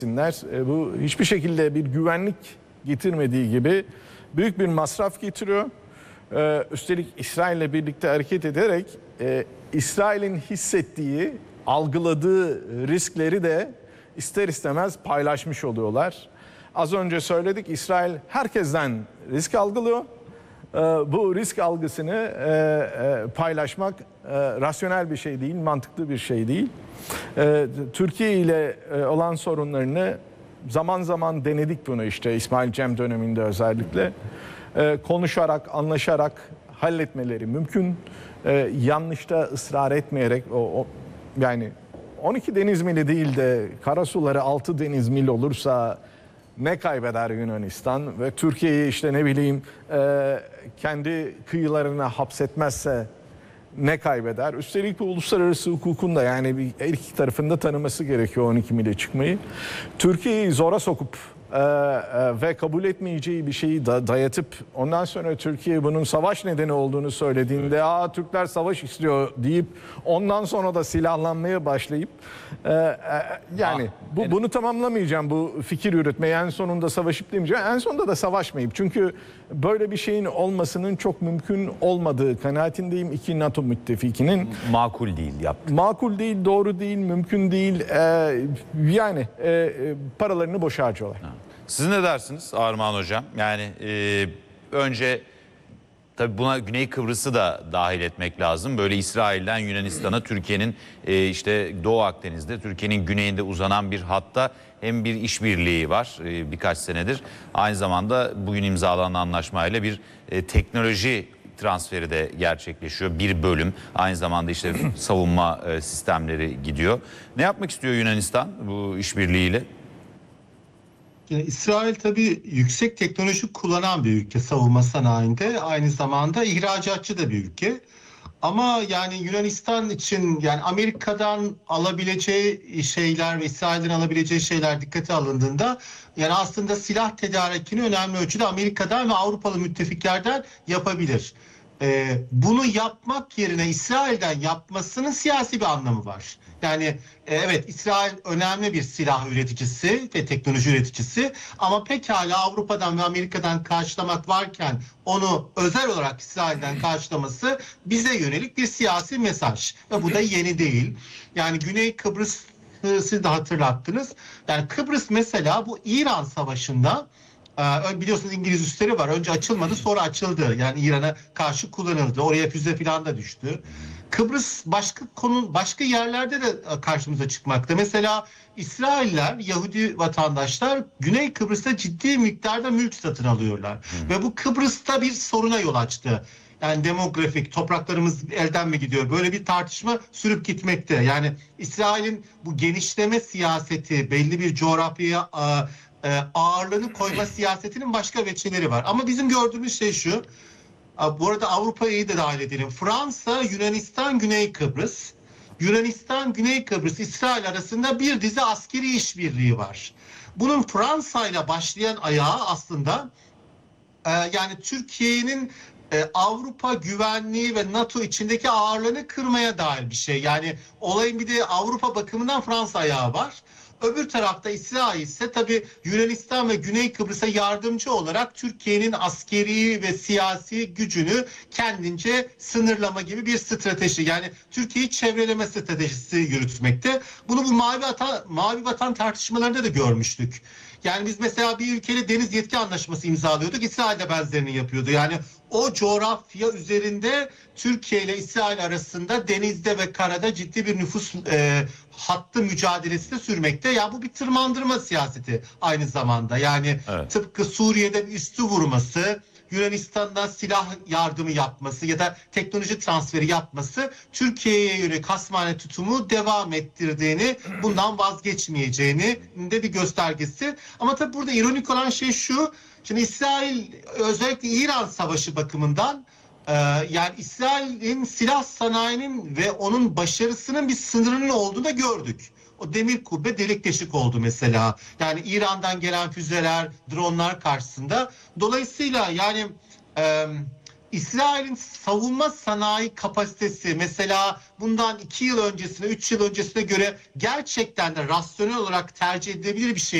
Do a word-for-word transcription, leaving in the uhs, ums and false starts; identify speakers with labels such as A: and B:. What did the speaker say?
A: Bu hiçbir şekilde bir güvenlik getirmediği gibi büyük bir masraf getiriyor. Ee, üstelik İsrail'le birlikte hareket ederek e, İsrail'in hissettiği, algıladığı riskleri de ister istemez paylaşmış oluyorlar. Az önce söyledik, İsrail herkesten risk algılıyor. Ee, bu risk algısını e, e, paylaşmak e, rasyonel bir şey değil, mantıklı bir şey değil. E, Türkiye ile e, olan sorunlarını zaman zaman denedik bunu, işte İsmail Cem döneminde özellikle. E, konuşarak, anlaşarak halletmeleri mümkün. E, yanlışta ısrar etmeyerek, o, o yani on iki deniz mili değil de karasuları altı deniz mil olursa ne kaybeder Yunanistan ve Türkiye'yi işte ne bileyim e, kendi kıyılarına hapsetmezse ne kaybeder? Üstelik bu uluslararası hukukun da yani bir, her iki tarafında tanıması gerekiyor on iki mile çıkmayı. Türkiye'yi zora sokup e, e, ve kabul etmeyeceği bir şeyi da, dayatıp ondan sonra Türkiye bunun savaş nedeni olduğunu söylediğinde aa Türkler savaş istiyor deyip ondan sonra da silahlanmaya başlayıp e, e, yani bu, bunu tamamlamayacağım, bu fikir üretmeyi, en sonunda savaşıp demeyeceğim, en sonunda da savaşmayıp, çünkü böyle bir şeyin olmasının çok mümkün olmadığı kanaatindeyim. İki NATO müttefikinin
B: makul değil yaptı.
A: Makul değil, doğru değil, mümkün değil. Ee, yani e, paralarını boşa harcıyorlar.
B: Siz ne dersiniz Armağan Hocam? Yani e, önce tabii buna Güney Kıbrıs'ı da dahil etmek lazım. Böyle İsrail'den Yunanistan'a, Türkiye'nin e, işte Doğu Akdeniz'de, Türkiye'nin güneyinde uzanan bir hatta hem bir işbirliği var e, birkaç senedir. Aynı zamanda bugün imzalanan anlaşmayla bir e, teknoloji transferi de gerçekleşiyor. Bir bölüm, aynı zamanda işte savunma e, sistemleri gidiyor. Ne yapmak istiyor Yunanistan bu işbirliğiyle?
C: Yani İsrail tabii yüksek teknoloji kullanan bir ülke savunma sanayinde. Aynı zamanda ihracatçı da bir ülke. Ama yani Yunanistan için yani Amerika'dan alabileceği şeyler ve İsrail'den alabileceği şeyler dikkate alındığında yani aslında silah tedarikini önemli ölçüde Amerika'dan ve Avrupalı müttefiklerden yapabilir. Ee, bunu yapmak yerine İsrail'den yapmasının siyasi bir anlamı var. Yani e, evet, İsrail önemli bir silah üreticisi ve teknoloji üreticisi ama pekala Avrupa'dan ve Amerika'dan karşılamak varken onu özel olarak İsrail'den karşılaması bize yönelik bir siyasi mesaj ve bu da yeni değil. Yani Güney Kıbrıs, siz de hatırlattınız. Yani Kıbrıs mesela bu İran Savaşı'nda biliyorsunuz İngiliz üsleri var. Önce açılmadı, sonra açıldı. Yani İran'a karşı kullanıldı. Oraya füze falan da düştü. Kıbrıs başka konu başka yerlerde de karşımıza çıkmakta. Mesela İsrailler, Yahudi vatandaşlar Güney Kıbrıs'ta ciddi miktarda mülk satın alıyorlar. Hı. Ve bu Kıbrıs'ta bir soruna yol açtı. Yani demografik, topraklarımız elden mi gidiyor? Böyle bir tartışma sürüp gitmekte. Yani İsrail'in bu genişleme siyaseti, belli bir coğrafyaya ağırlığını koyma siyasetinin başka veçeleri var. Ama bizim gördüğümüz şey şu. Bu arada Avrupa'yı da dahil edelim. Fransa, Yunanistan, Güney Kıbrıs. Yunanistan, Güney Kıbrıs, İsrail arasında bir dizi askeri işbirliği var. Bunun Fransa ile başlayan ayağı aslında yani Türkiye'nin Avrupa güvenliği ve NATO içindeki ağırlığını kırmaya dair bir şey. Yani olayın bir de Avrupa bakımından Fransa ayağı var. Öbür tarafta İsrail ise tabii Yunanistan ve Güney Kıbrıs'a yardımcı olarak Türkiye'nin askeri ve siyasi gücünü kendince sınırlama gibi bir strateji. Yani Türkiye'yi çevreleme stratejisi yürütmekte. Bunu bu Mavi Vatan, Mavi Vatan tartışmalarında da görmüştük. Yani biz mesela bir ülkeyle deniz yetki anlaşması imzalıyorduk. İsrail de benzerini yapıyordu. Yani o coğrafya üzerinde Türkiye ile İsrail arasında denizde ve karada ciddi bir nüfus e, hattı mücadelesi de sürmekte. Ya bu bir tırmandırma siyaseti aynı zamanda. Yani evet, tıpkı Suriye'de bir üstü vurması, Yunanistan'dan silah yardımı yapması ya da teknoloji transferi yapması Türkiye'ye yönelik hasmane tutumu devam ettirdiğini, bundan vazgeçmeyeceğini de bir göstergesi. Ama tabii burada ironik olan şey şu. Şimdi İsrail özellikle İran Savaşı bakımından e, yani İsrail'in silah sanayinin ve onun başarısının bir sınırının olduğunu da gördük. O demir kubbe delik deşik oldu mesela. Yani İran'dan gelen füzeler, dronlar karşısında. Dolayısıyla yani e, İsrail'in savunma sanayi kapasitesi mesela bundan iki yıl öncesine, üç yıl öncesine göre gerçekten de rasyonel olarak tercih edilebilir bir şey